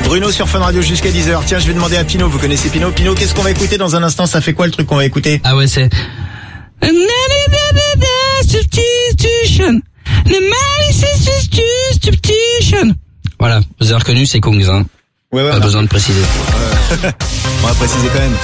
Bruno sur Fun Radio jusqu'à 10h. Tiens, je vais demander à Pino, vous connaissez Pino? Pino, qu'est-ce qu'on va écouter dans un instant? Ça fait quoi le truc qu'on va écouter? Ah ouais, c'est... Voilà, vous avez reconnu, c'est Kongs, hein. Ouais, pas besoin de préciser. On va préciser quand même.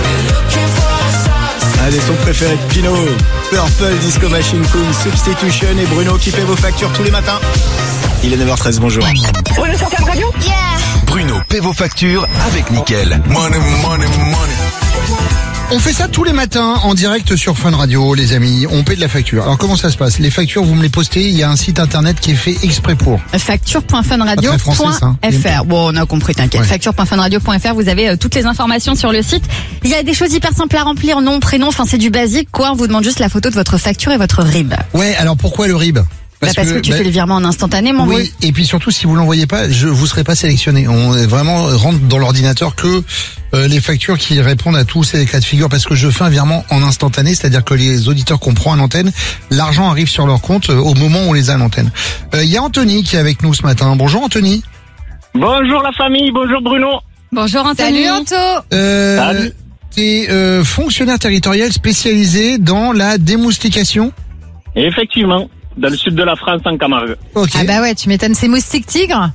Allez, son préféré de Pino, Purple Disco Machine, Kungs, Substitution et Bruno qui paie vos factures tous les matins. Il est 9h13, bonjour. Bruno sur Fun Radio? Yeah. Bruno paie vos factures avec Nickel. Money, money, money. On fait ça tous les matins en direct sur Fun Radio, les amis. On paie de la facture. Alors comment ça se passe? Les factures, vous me les postez. Il y a un site internet qui est fait exprès pour. Facture.funradio.fr. Bon, on a compris, t'inquiète. Ouais. Facture.funradio.fr. Vous avez toutes les informations sur le site. Il y a des choses hyper simples à remplir, nom, prénom. Enfin, c'est du basique, quoi. On vous demande juste la photo de votre facture et votre RIB. Ouais. Alors pourquoi le RIB? Parce que tu fais le virement en instantané, mon oui, et puis surtout si vous l'envoyez pas, vous serez pas sélectionné. On est vraiment rentre dans l'ordinateur que les factures qui répondent à tous ces cas de figure, parce que je fais un virement en instantané, c'est-à-dire que les auditeurs qu'on prend à l'antenne, l'argent arrive sur leur compte au moment où on les a à l'antenne. Il y a Anthony qui est avec nous ce matin. Bonjour Anthony. Bonjour la famille, bonjour Bruno. Bonjour Anthony. Salut Anto. Salut. T'es fonctionnaire territorial spécialisé dans la démoustication. Et effectivement, dans le sud de la France, en Camargue. Ok. Ah bah ouais, tu m'étonnes, c'est moustique tigre.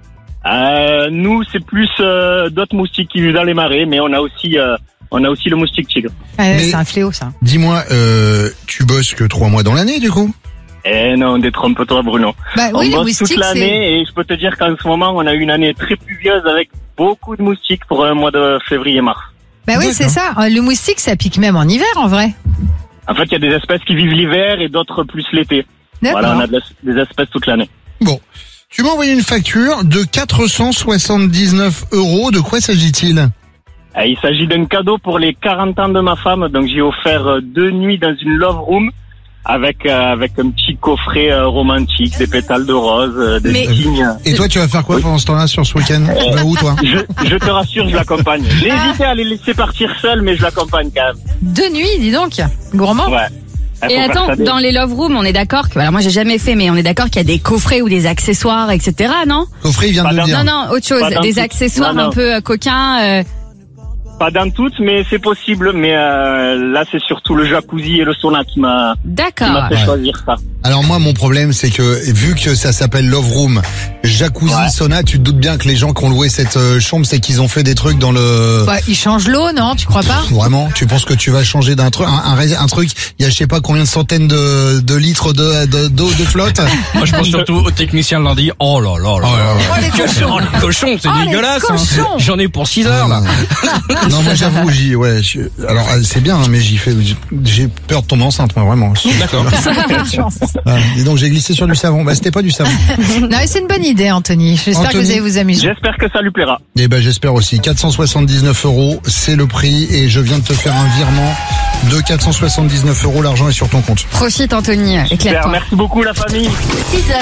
Nous, c'est plus d'autres moustiques qui vivent dans les marais, mais on a aussi le moustique tigre. Mais- C'est un fléau ça. Dis-moi, tu bosses que 3 mois dans l'année du coup? Eh non, détrompe-toi Bruno. Bah On oui, les bosse moustiques toute l'année et je peux te dire qu'en ce moment, on a eu une année très pluvieuse avec beaucoup de moustiques pour un mois de février-mars. Bah oui, c'est ça. Le moustique, ça pique même en hiver en vrai. En fait, il y a des espèces qui vivent l'hiver et d'autres plus l'été. D'accord. Voilà, on a des espèces toute l'année. Bon. Tu m'as envoyé une facture de 479 €. De quoi s'agit-il? Il s'agit d'un cadeau pour les 40 ans de ma femme, donc j'ai offert 2 nuits dans une love room avec un petit coffret romantique, des pétales de rose, des signes. Et toi, tu vas faire quoi pendant ce temps-là sur ce week-end? Tu vas où, toi? Je te rassure, je l'accompagne. J'ai hésité à les laisser partir seul, mais je l'accompagne quand même. 2 nuits, dis donc. Gourmand. Ouais. Et attends, dans les love rooms, on est d'accord que, alors moi j'ai jamais fait, mais on est d'accord qu'il y a des coffrets ou des accessoires, etc., non? Coffret, il vient de le dire. Non, autre chose, Pas dans des tout. accessoires Non. un peu coquins. Pas dans toutes, mais c'est possible. Mais là, c'est surtout le jacuzzi et le sauna qui m'a D'accord. fait choisir ça. Alors moi, mon problème, c'est que vu que ça s'appelle Love Room, jacuzzi, Ouais. sauna, tu te doutes bien que les gens qui ont loué cette chambre, c'est qu'ils ont fait des trucs dans le... Bah, il change l'eau, non? Tu crois pas? Vraiment? Tu penses que tu vas changer d'un truc, un truc, il y a je sais pas combien de centaines de litres d'eau de flotte? Moi, je pense surtout au technicien de lundi. Oh là là là. Oh les cochons. Oh, les cochons, c'est Oh, les dégueulasse. cochons. Hein. J'en ai pour 6 heures, là. Non, moi j'avoue, alors c'est bien, hein, mais j'ai peur de tomber enceinte, moi, vraiment. D'accord. Ah, dis donc, j'ai glissé sur du savon. Bah, c'était pas du savon. Non, mais c'est une bonne idée, Anthony. J'espère que vous allez vous amuser. J'espère que ça lui plaira. Eh ben, j'espère aussi. 479 €, c'est le prix, et je viens de te faire un virement de 479 €. L'argent est sur ton compte. Profite Anthony, Super, éclaire-toi. merci beaucoup la famille. 6h,